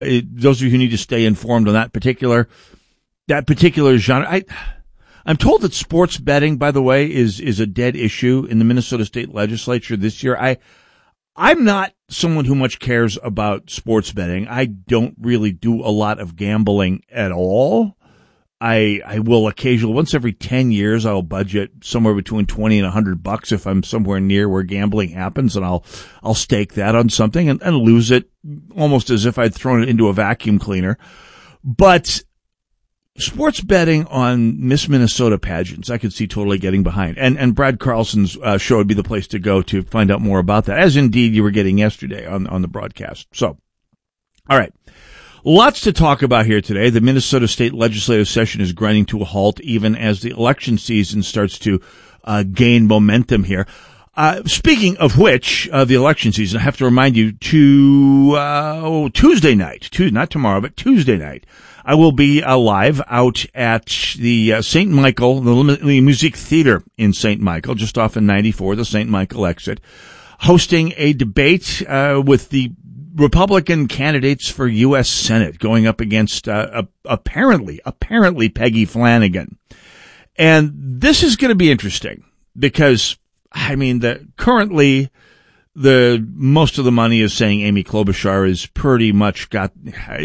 Those of you who need to stay informed on that particular genre. I'm told that sports betting, by the way, is a dead issue in the Minnesota State Legislature this year. I'm not someone who much cares about sports betting. I don't really do a lot of gambling at all. I will occasionally, once every 10 years, I'll budget somewhere between $20 and $100 if I'm somewhere near where gambling happens, and I'll stake that on something and lose it almost as if I'd thrown it into a vacuum cleaner. But sports betting on Miss Minnesota pageants, I could see totally getting behind. And Brad Carlson's show would be the place to go to find out more about that, as indeed you were getting yesterday on the broadcast. So, all right. Lots to talk about here today. The Minnesota State Legislative session is grinding to a halt even as the election season starts to gain momentum here. Speaking of which, the election season, I have to remind you Tuesday night, not tomorrow, but Tuesday night, I will be live out at the St. Michael, the Musique Theater in St. Michael, just off in 94, the St. Michael exit, hosting a debate with the Republican candidates for U.S. Senate going up against apparently Peggy Flanagan. And this is going to be interesting because, I mean, currently most of the money is saying Amy Klobuchar is pretty much got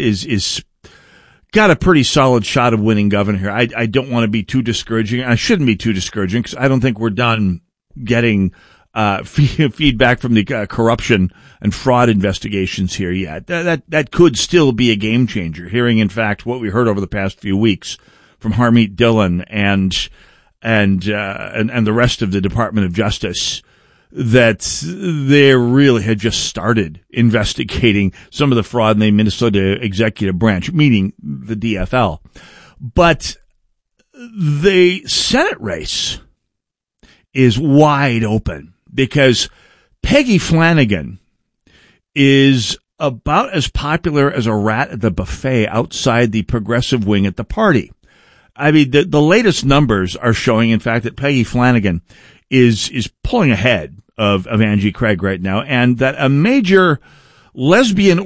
a pretty solid shot of winning governor here. I don't want to be too discouraging. I shouldn't be too discouraging because I don't think we're done getting feedback from the corruption and fraud investigations here yet. That could still be a game changer. Hearing, in fact, what we heard over the past few weeks from Harmeet Dillon and the rest of the Department of Justice, that they really had just started investigating some of the fraud in the Minnesota executive branch, meaning the DFL. But the Senate race is wide open because Peggy Flanagan is about as popular as a rat at the buffet outside the progressive wing at the party. I mean, the latest numbers are showing, in fact, that Peggy Flanagan is pulling ahead of Angie Craig right now, and that a major lesbian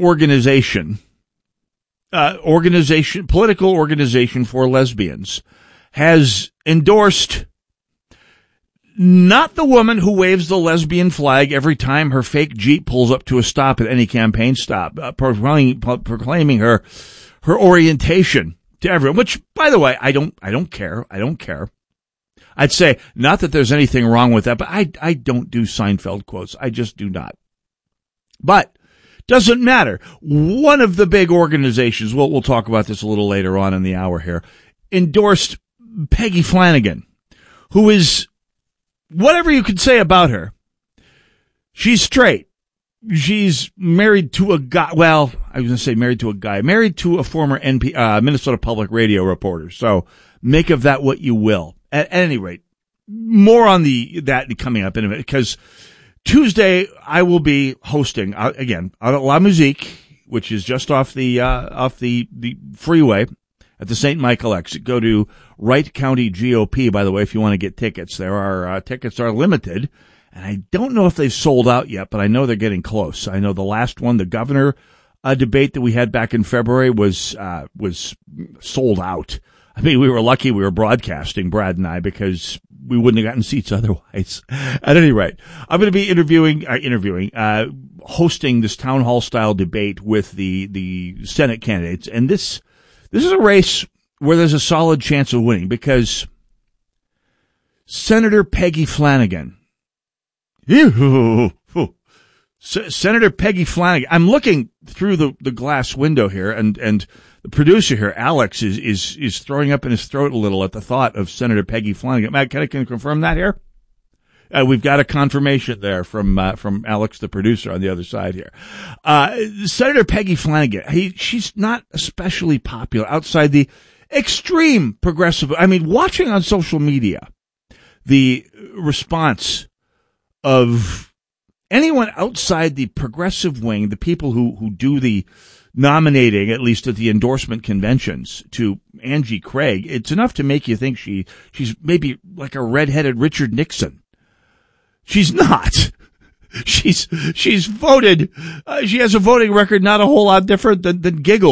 political organization for lesbians has endorsed not the woman who waves the lesbian flag every time her fake Jeep pulls up to a stop at any campaign stop, proclaiming her orientation to everyone, which, by the way, I don't care. I'd say not that there's anything wrong with that, but I don't do Seinfeld quotes. I just do not. But doesn't matter. One of the big organizations, we'll talk about this a little later on in the hour here, endorsed Peggy Flanagan, who is, whatever you could say about her, she's straight. She's married to a guy. Well, I was going to say married to a guy. Married to a former Minnesota Public Radio reporter. So make of that what you will. At any rate, more on that coming up in a minute, because Tuesday I will be hosting again out at La Musique, which is just off the freeway at the St. Michael exit. Go to Wright County GOP, by the way, if you want to get tickets. Tickets are limited, and I don't know if they've sold out yet, but I know they're getting close. I know the last one, the governor debate that we had back in February was sold out. I mean, we were lucky we were broadcasting, Brad and I, because we wouldn't have gotten seats otherwise. At any rate, I'm going to be hosting this town hall style debate with the Senate candidates. And this is a race where there's a solid chance of winning because Senator Peggy Flanagan, Senator Peggy Flanagan, I'm looking through the glass window here and the producer here, Alex, is throwing up in his throat a little at the thought of Senator Peggy Flanagan. Matt, can I confirm that here? We've got a confirmation there from Alex, the producer, on the other side here. Senator Peggy Flanagan, she's not especially popular outside the extreme progressive. I mean, watching on social media, the response of anyone outside the progressive wing, the people who do the nominating, at least at the endorsement conventions, to Angie Craig, it's enough to make you think she's maybe like a redheaded Richard Nixon. She's not. she's voted. She has a voting record not a whole lot different than Giggle.